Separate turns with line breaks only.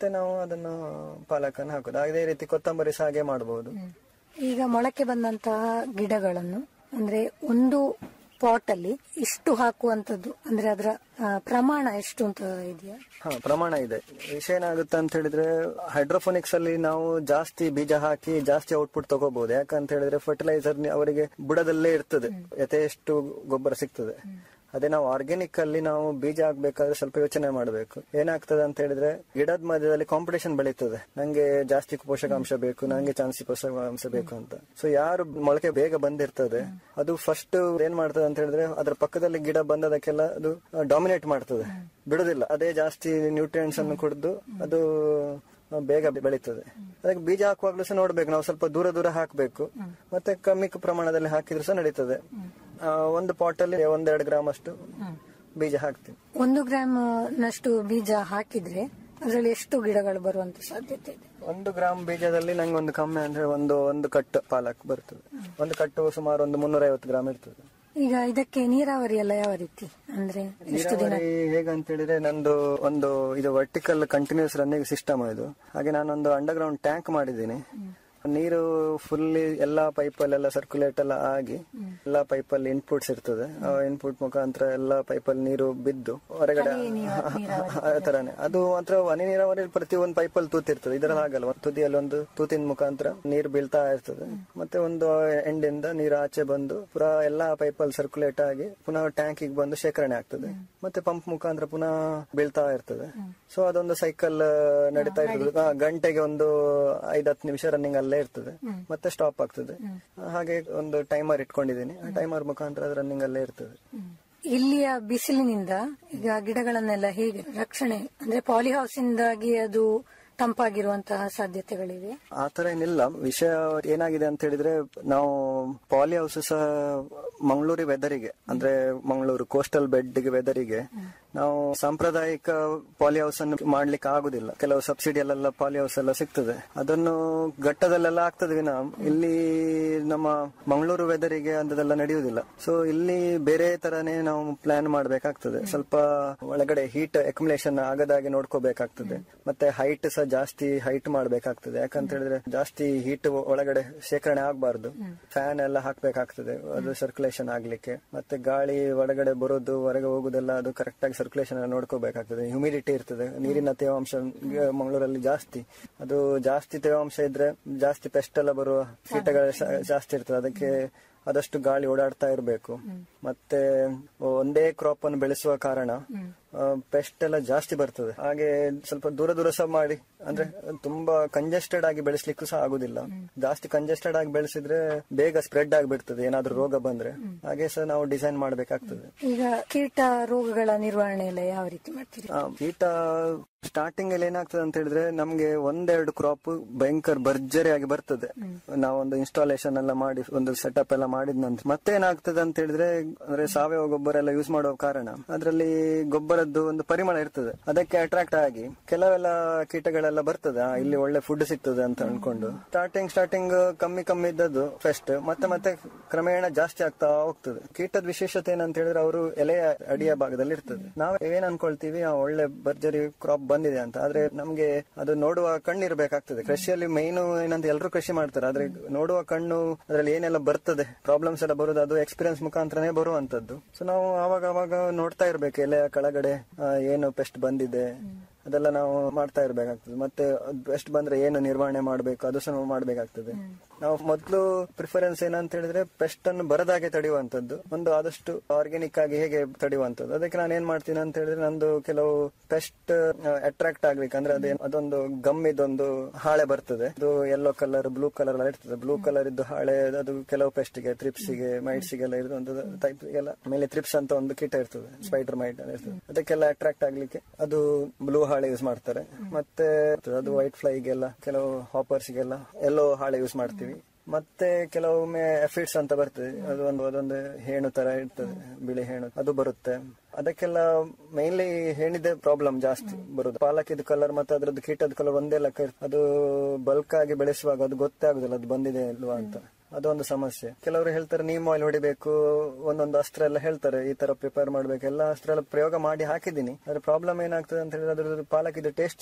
ಮತ್ತೆ ನಾವು ಅದನ್ನು ಪಾಲಕನ್ನು ಹಾಕುದು. ಅದೇ ರೀತಿ ಕೊತ್ತಂಬರಿ ಸಹ ಹಾಗೆ ಮಾಡಬಹುದು.
ಈಗ ಮೊಳಕೆ ಬಂದಂತಹ ಗಿಡಗಳನ್ನು ಅಂದ್ರೆ ಒಂದು ಪಾಟ್ ಅಲ್ಲಿ ಇಷ್ಟು ಹಾಕುವಂತದ್ದು ಅಂದ್ರೆ ಅದರ ಪ್ರಮಾಣ ಎಷ್ಟು ಅಂತ ಇದೆಯಾ?
ಪ್ರಮಾಣ ಇದೆ. ವಿಷಯ ಏನಾಗುತ್ತೆ ಅಂತ ಹೇಳಿದ್ರೆ ಹೈಡ್ರೋಫೋನಿಕ್ಸ್ ಅಲ್ಲಿ ನಾವು ಜಾಸ್ತಿ ಬೀಜ ಹಾಕಿ ಜಾಸ್ತಿ ಔಟ್ಪುಟ್ ತಗೋಬಹುದು. ಯಾಕಂತ ಹೇಳಿದ್ರೆ ಫರ್ಟಿಲೈಸರ್ ಅವರಿಗೆ ಬುಡದಲ್ಲೇ ಇರ್ತದೆ, ಯಥೇಷ್ಟು ಗೊಬ್ಬರ ಸಿಗ್ತದೆ. ಅದೇ ನಾವು ಆರ್ಗ್ಯಾನಿಕ್ ಅಲ್ಲಿ ನಾವು ಬೀಜ ಹಾಕ್ಬೇಕಾದ್ರೆ ಸ್ವಲ್ಪ ಯೋಚನೆ ಮಾಡಬೇಕು. ಏನಾಗ್ತದೆ ಅಂತ ಹೇಳಿದ್ರೆ ಗಿಡದ ಮಧ್ಯದಲ್ಲಿ ಕಾಂಪಿಟೇಷನ್ ಬೆಳೀತದೆ, ನಂಗೆ ಜಾಸ್ತಿ ಪೋಷಕಾಂಶ ಬೇಕು, ನಂಗೆ ಜಾಸ್ತಿ ಪೋಷಕಾಂಶ ಬೇಕು ಅಂತ. ಸೊ ಯಾರು ಮೊಳಕೆ ಬೇಗ ಬಂದಿರ್ತದೆ ಅದು ಫಸ್ಟ್ ಏನ್ ಮಾಡ್ತದೆ ಅಂತ ಹೇಳಿದ್ರೆ ಅದ್ರ ಪಕ್ಕದಲ್ಲಿ ಗಿಡ ಬಂದದಕ್ಕೆಲ್ಲ ಅದು ಡಾಮಿನೇಟ್ ಮಾಡ್ತದೆ, ಬಿಡುದಿಲ್ಲ. ಅದೇ ಜಾಸ್ತಿ ನ್ಯೂಟ್ರಿಯೆಂಟ್ಸ್ ಅನ್ನು ಕುಡಿದು ಅದು ಬೇಗ ಬೆಳೀತದೆ. ಅದಕ್ಕೆ ಬೀಜ ಹಾಕುವಾಗ್ಲೂ ಸಹ ನೋಡ್ಬೇಕು, ನಾವು ಸ್ವಲ್ಪ ದೂರ ದೂರ ಹಾಕಬೇಕು, ಮತ್ತೆ ಕಮ್ಮಿ ಪ್ರಮಾಣದಲ್ಲಿ ಹಾಕಿದ್ರು ಸಹ ನಡೀತದೆ. ಒಂದು ಪಾಟ್ ಅಲ್ಲಿ 1-2 ಗ್ರಾಮ್ ಅಷ್ಟು ಬೀಜ ಹಾಕ್ತೀವಿ.
1 ಗ್ರಾಮ್ ನಷ್ಟು ಬೀಜ ಹಾಕಿದ್ರೆ ಅದರಲ್ಲಿ ಎಷ್ಟು ಗಿಡಗಳು ಬರುವಂತ ಸಾಧ್ಯತೆ ಇದೆ?
1 ಗ್ರಾಮ್ ಬೀಜದಲ್ಲಿ ನಂಗೆ ಒಂದು ಕಮ್ಮಿ ಅಂದ್ರೆ ಒಂದು ಕಟ್ಟು ಪಾಲಕ್ ಬರ್ತದೆ. ಒಂದು ಕಟ್ಟು ಸುಮಾರು ಒಂದು 350 ಗ್ರಾಮ್ ಇರ್ತದೆ.
ಈಗ ಇದಕ್ಕೆ ನೀರಾವರಿ ಎಲ್ಲ ಯಾವ ರೀತಿ ಅಂದ್ರೆ ಎಷ್ಟು ದಿನ?
ಹೇಗಂತ ಹೇಳಿದ್ರೆ ನಂದು ಒಂದು ಇದು ವರ್ಟಿಕಲ್ ಕಂಟಿನ್ಯೂಸ್ ರನ್ನಿಂಗ್ ಸಿಸ್ಟಮ್ ಇದು. ಹಾಗೆ ನಾನೊಂದು ಅಂಡರ್ ಗ್ರೌಂಡ್ ಟ್ಯಾಂಕ್ ಮಾಡಿದ್ದೀನಿ. ನೀರು ಫುಲ್ಲಿ ಎಲ್ಲಾ ಪೈಪಲ್ಲೆಲ್ಲ ಸರ್ಕ್ಯುಲೇಟ್ ಎಲ್ಲ ಆಗಿ ಎಲ್ಲಾ ಪೈಪಲ್ಲಿ ಇನ್ಪುಟ್ಸ್ ಇರ್ತದೆ. ಆ ಇನ್ಪುಟ್ ಮುಖಾಂತರ ಎಲ್ಲಾ ಪೈಪಲ್ಲಿ ನೀರು ಬಿದ್ದು ಹೊರಗಡೆ ತರಾನೆ. ಅದು ಮಾತ್ರ ಹನಿ ನೀರಾವರಿ ಪ್ರತಿ ಒಂದು ಪೈಪಲ್ಲಿ ತೂತಿರ್ತದೆ. ಇದರಲ್ಲಿ ಆಗಲ್ಲ, ತುದಿಯಲ್ಲಿ ಒಂದು ತೂತಿನ ಮುಖಾಂತರ ನೀರು ಬೀಳ್ತಾ ಇರ್ತದೆ. ಮತ್ತೆ ಒಂದು ಎಂಡಿಂದ ನೀರು ಆಚೆ ಬಂದು ಪುನಃ ಎಲ್ಲಾ ಪೈಪಲ್ಲಿ ಸರ್ಕ್ಯುಲೇಟ್ ಆಗಿ ಪುನಃ ಟ್ಯಾಂಕಿಗೆ ಬಂದು ಶೇಖರಣೆ ಆಗ್ತದೆ. ಮತ್ತೆ ಪಂಪ್ ಮುಖಾಂತರ ಪುನಃ ಬೀಳ್ತಾ ಇರ್ತದೆ. ಸೊ ಅದೊಂದು ಸೈಕಲ್ ನಡೀತಾ ಇರ್ತದೆ. ಗಂಟೆಗೆ ಒಂದು 5-10 ನಿಮಿಷ ರನ್ನಿಂಗ್ ಅಲ್ಲೇ ಇರ್ತದೆ, ಮತ್ತೆ ಸ್ಟಾಪ್ ಆಗ್ತದೆ. ಹಾಗೆ ಒಂದು ಟೈಮರ್ ಇಟ್ಕೊಂಡಿದ್ದೀನಿ, ಆ ಟೈಮರ್ ಮುಖಾಂತರ ಅದು ರನ್ನಿಂಗ್ ಅಲ್ಲೇ ಇರ್ತದೆ.
ಇಲ್ಲಿಯ ಬಿಸಿಲಿನಿಂದ ಈಗ ಗಿಡಗಳನ್ನೆಲ್ಲ ಹೇಗೆ ರಕ್ಷಣೆ ಅಂದ್ರೆ ಪಾಲಿಹೌಸ್ ಇಂದಾಗಿ ಅದು ತಂಪಾಗಿರುವಂತಹ ಸಾಧ್ಯತೆಗಳಿವೆ? ಆತರ
ಏನಿಲ್ಲ. ವಿಷಯ ಏನಾಗಿದೆ ಅಂತ ಹೇಳಿದ್ರೆ ನಾವು ಪಾಲಿ ಹೌಸ್ ಸಹ ಮಂಗಳೂರು ವೆದರಿಗೆ ಅಂದ್ರೆ ಮಂಗಳೂರು ಕೋಸ್ಟಲ್ ಬೆಡ್ ವೆದರಿಗೆ ನಾವು ಸಾಂಪ್ರದಾಯಿಕ ಪಾಲಿ ಹೌಸ್ ಅನ್ನು ಮಾಡ್ಲಿಕ್ಕೆ ಆಗುದಿಲ್ಲ. ಕೆಲವು ಸಬ್ಸಿಡಿಯಲ್ಲೆಲ್ಲ ಪಾಲಿ ಹೌಸ್ ಎಲ್ಲ ಸಿಗ್ತದೆ, ಅದನ್ನು ಘಟ್ಟದಲ್ಲೆಲ್ಲ ಆಗ್ತದೆ ವಿನ ಇಲ್ಲಿ ನಮ್ಮ ಮಂಗಳೂರು ವೆದರಿಗೆ ಅದೆಲ್ಲ ನಡೆಯುವುದಿಲ್ಲ. ಸೊ ಇಲ್ಲಿ ಬೇರೆ ತರನೇ ನಾವು ಪ್ಲಾನ್ ಮಾಡ್ಬೇಕಾಗ್ತದೆ. ಸ್ವಲ್ಪ ಒಳಗಡೆ ಹೀಟ್ ಅಕ್ಯುಮುಲೇಷನ್ ಆಗದಾಗೆ ನೋಡ್ಕೋಬೇಕಾಗ್ತದೆ. ಮತ್ತೆ ಹೈಟ್ ಸಹ ಜಾಸ್ತಿ ಹೈಟ್ ಮಾಡ್ಬೇಕಾಗ್ತದೆ. ಯಾಕಂತ ಹೇಳಿದ್ರೆ ಜಾಸ್ತಿ ಹೀಟ್ ಒಳಗಡೆ ಶೇಖರಣೆ ಆಗಬಾರ್ದು. ಫ್ಯಾನ್ ಎಲ್ಲ ಹಾಕ್ಬೇಕಾಗ್ತದೆ ಅದು ಸರ್ಕ್ಯುಲೇಷನ್ ಆಗ್ಲಿಕ್ಕೆ. ಮತ್ತೆ ಗಾಳಿ ಒಳಗಡೆ ಬರೋದು ಹೊರಗೆ ಹೋಗುದೆಲ್ಲ ಅದು ಕರೆಕ್ಟ್ ಆಗಿ ಸರ್ಕ್ಯುಲೇಷನ್ ಎಲ್ಲ ನೋಡ್ಕೋಬೇಕಾಗ್ತದೆ. ಹ್ಯೂಮಿಡಿಟಿ ಇರ್ತದೆ, ನೀರಿನ ತೇವಾಂಶ ಮಂಗಳೂರಲ್ಲಿ ಜಾಸ್ತಿ. ಅದು ಜಾಸ್ತಿ ತೇವಾಂಶ ಇದ್ರೆ ಜಾಸ್ತಿ ಪೆಸ್ಟ್ ಎಲ್ಲ ಬರುವ ಕೀಟಗಳು ಜಾಸ್ತಿ ಇರ್ತದೆ. ಅದಕ್ಕೆ ಆದಷ್ಟು ಗಾಳಿ ಓಡಾಡ್ತಾ ಇರಬೇಕು. ಮತ್ತೆ ಒಂದೇ ಕ್ರಾಪ್ ಅನ್ನು ಬೆಳೆಸುವ ಕಾರಣ ಪೆಸ್ಟ್ ಎಲ್ಲ ಜಾಸ್ತಿ ಬರ್ತದೆ. ಹಾಗೆ ಸ್ವಲ್ಪ ದೂರ ದೂರ ಸಹ ಮಾಡಿ ಅಂದ್ರೆ ತುಂಬಾ ಕಂಜೆಸ್ಟೆಡ್ ಆಗಿ ಬೆಳೆಸ್ಲಿಕ್ಕೂ ಸಹ ಆಗುದಿಲ್ಲ. ಜಾಸ್ತಿ ಕಂಜೆಸ್ಟೆಡ್ ಆಗಿ ಬೆಳೆಸಿದ್ರೆ ಬೇಗ ಸ್ಪ್ರೆಡ್ ಆಗಿಬಿಡ್ತದೆ ಏನಾದ್ರೂ ರೋಗ ಬಂದ್ರೆ. ಹಾಗೆ ಸಹ ನಾವು ಡಿಸೈನ್ ಮಾಡ್ಬೇಕಾಗ್ತದೆ.
ಈಗ ಕೀಟ ರೋಗಗಳ ನಿರ್ವಹಣೆ ಎಲ್ಲ ಯಾವ ರೀತಿ ಮಾಡ್ತೀರಿ?
ಕೀಟ ಸ್ಟಾರ್ಟಿಂಗ್ ಅಲ್ಲಿ ಏನಾಗ್ತದೆ ಅಂತ ಹೇಳಿದ್ರೆ ನಮ್ಗೆ 1-2 ಕ್ರಾಪ್ ಭಯಂಕರ ಭರ್ಜರಿ ಆಗಿ ಬರ್ತದೆ. ನಾವೊಂದು ಇನ್ಸ್ಟಾಲೇಷನ್ ಎಲ್ಲ ಮಾಡಿ ಒಂದು ಸೆಟಪ್ ಎಲ್ಲ ಮಾಡಿದ ನಂತರ ಮತ್ತೆ ಏನಾಗ್ತದೆ ಅಂತ ಹೇಳಿದ್ರೆ ಅಂದ್ರೆ ಸಾವಯವ ಗೊಬ್ಬರ ಎಲ್ಲ ಯೂಸ್ ಮಾಡುವ ಕಾರಣ ಅದರಲ್ಲಿ ಗೊಬ್ಬರದ್ದು ಒಂದು ಪರಿಮಳ ಇರ್ತದೆ. ಅದಕ್ಕೆ ಅಟ್ರಾಕ್ಟ್ ಆಗಿ ಕೆಲವೆಲ್ಲ ಕೀಟಗಳೆಲ್ಲ ಬರ್ತದೆ, ಇಲ್ಲಿ ಒಳ್ಳೆ ಫುಡ್ ಸಿಗ್ತದೆ ಅಂತ ಅನ್ಕೊಂಡು ಸ್ಟಾರ್ಟಿಂಗ್ ಕಮ್ಮಿ ಇದ್ದದ್ದು ಫಸ್ಟ್ ಮತ್ತೆ ಕ್ರಮೇಣ ಜಾಸ್ತಿ ಆಗ್ತಾ ಹೋಗ್ತದೆ. ಕೀಟದ ವಿಶೇಷತೆ ಏನಂತ ಹೇಳಿದ್ರೆ ಅವರು ಎಲೆಯ ಅಡಿಯ ಭಾಗದಲ್ಲಿ ಇರ್ತದೆ. ನಾವು ಏನ್ ಅನ್ಕೊಳ್ತೀವಿ ಒಳ್ಳೆ ಭರ್ಜರಿ ಕ್ರಾಪ್ ಬಂದಿದೆ ಅಂತ, ಆದ್ರೆ ನಮ್ಗೆ ಅದು ನೋಡುವ ಕಣ್ಣು ಇರಬೇಕಾಗ್ತದೆ. ಕೃಷಿಯಲ್ಲಿ ಮೈನ್ ಏನಂತ ಎಲ್ಲರೂ ಕೃಷಿ ಮಾಡ್ತಾರೆ, ಆದ್ರೆ ನೋಡುವ ಕಣ್ಣು ಅದರಲ್ಲಿ ಏನೆಲ್ಲ ಬರ್ತದೆ ಪ್ರಾಬ್ಲಮ್ಸ್ ಎಲ್ಲ ಬರೋದು ಅದು ಎಕ್ಸ್ಪೀರಿಯನ್ಸ್ ಮುಖಾಂತರನೇ ಬರುವಂತದ್ದು. ಸೊ ನಾವು ಅವಾಗ ನೋಡ್ತಾ ಇರ್ಬೇಕು ಎಲೆಯ ಕೆಳಗಡೆ ಏನು ಪೆಸ್ಟ್ ಬಂದಿದೆ ಅದೆಲ್ಲ ನಾವು ಮಾಡ್ತಾ ಇರ್ಬೇಕಾಗ್ತದೆ. ಮತ್ತೆ ಪೆಸ್ಟ್ ಬಂದ್ರೆ ಏನು ನಿರ್ವಹಣೆ ಮಾಡಬೇಕು ಅದು ಸಹ ಮಾಡ್ಬೇಕಾಗ್ತದೆ. ನಾವು ಮೊದಲು ಪ್ರಿಫರೆನ್ಸ್ ಏನಂತ ಹೇಳಿದ್ರೆ ಪೆಸ್ಟ್ ಅನ್ನು ಬರದಾಗೆ ತಡೆಯುವಂತದ್ದು, ಒಂದು ಆದಷ್ಟು ಆರ್ಗ್ಯಾನಿಕ್ ಆಗಿ ಹೇಗೆ ತಡೆಯುವಂತದ್ದು. ಅದಕ್ಕೆ ನಾನು ಏನ್ ಮಾಡ್ತೀನಿ ಅಂತ ಹೇಳಿದ್ರೆ ನಂದು ಕೆಲವು ಪೆಸ್ಟ್ ಅಟ್ರಾಕ್ಟ್ ಆಗ್ಲಿಕ್ಕೆ ಅಂದ್ರೆ ಅದೊಂದು ಗಮ್ ಇದೊಂದು ಹಾಳೆ ಬರ್ತದೆ, ಅದು ಯೆಲ್ಲೋ ಕಲರ್ ಬ್ಲೂ ಕಲರ್ ಎಲ್ಲ ಇರ್ತದೆ. ಬ್ಲೂ ಕಲರ್ ಇದ್ದು ಹಾಳೆ ಅದು ಕೆಲವು ಪೆಸ್ಟ್ ಗೆ ಥ್ರಿಪ್ಸ್ಗೆ ಮೈಟ್ಸ್ಗೆಲ್ಲ ಇರೋದು ಒಂದು ಟೈಪ್ ಎಲ್ಲ ಮೇಲೆ ಥ್ರಿಪ್ಸ್ ಅಂತ ಒಂದು ಕೀಟ ಇರ್ತದೆ, ಸ್ಪೈಡರ್ ಮೈಟ್ ಇರ್ತದೆ. ಅದಕ್ಕೆಲ್ಲ ಅಟ್ರಾಕ್ಟ್ ಆಗ್ಲಿಕ್ಕೆ ಅದು ಬ್ಲೂ ಹಾಳೆ ಯೂಸ್ ಮಾಡ್ತಾರೆ. ಮತ್ತೆ ಅದು ವೈಟ್ ಫ್ಲೈಗೆಲ್ಲ ಕೆಲವು ಹಾಪರ್ಸ್ಗೆಲ್ಲ ಯೆಲ್ಲೋ ಹಾಳೆ ಯೂಸ್ ಮಾಡ್ತೀವಿ. ಮತ್ತೆ ಕೆಲವೊಮ್ಮೆ ಎಫಿಡ್ಸ್ ಅಂತ ಬರ್ತದೆ, ಅದೊಂದು ಹೇಣು ತರ ಇರ್ತದೆ, ಬಿಳಿ ಹೇಣು ಅದು ಬರುತ್ತೆ. ಅದಕ್ಕೆಲ್ಲ ಮೈನ್ಲಿ ಹೇಣಿದೆ ಪ್ರಾಬ್ಲಮ್ ಜಾಸ್ತಿ ಬರುದು. ಪಾಲಕಿದ ಕಲರ್ ಮತ್ತೆ ಅದ್ರದ್ದು ಕೀಟದ ಕಲರ್ ಒಂದೇ ಲೆಕ್ಕ ಇರ್ತದೆ. ಅದು ಬಲ್ಕ್ ಆಗಿ ಬೆಳೆಸುವಾಗ ಅದು ಗೊತ್ತೇ ಆಗುದಿಲ್ಲ ಅದು ಬಂದಿದೆ ಇಲ್ವಾ ಅಂತ, ಅದೊಂದು ಸಮಸ್ಯೆ. ಕೆಲವರು ಹೇಳ್ತಾರೆ ನೀಮ್ ಆಯಿಲ್ ಹೊಡಿಬೇಕು, ಒಂದೊಂದು ಅಸ್ತ್ರ ಎಲ್ಲ ಹೇಳ್ತಾರೆ ಈ ತರ ಪ್ರಿಪೇರ್ ಮಾಡ್ಬೇಕು. ಎಲ್ಲ ಅಸ್ತ್ರ ಎಲ್ಲ ಪ್ರಯೋಗ ಮಾಡಿ ಹಾಕಿದ್ದೀನಿ. ಅದ್ರ ಪ್ರಾಬ್ಲಮ್ ಏನಾಗ್ತದೆ ಅಂತ ಹೇಳಿದ್ರೆ ಅದ್ರ ಪಾಲಕಿದ ಟೇಸ್ಟ್